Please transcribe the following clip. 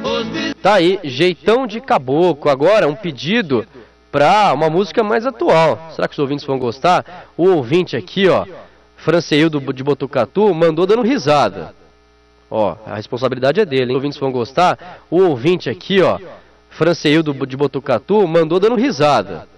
Tá aí, Jeitão de Caboclo. Agora, um pedido pra uma música mais atual. Será que os ouvintes vão gostar? O ouvinte aqui, ó, Franceildo de Botucatu, mandou dando risada. Ó, a responsabilidade é dele, hein? Os ouvintes vão gostar? O ouvinte aqui, ó, Franceildo de Botucatu, mandou dando risada.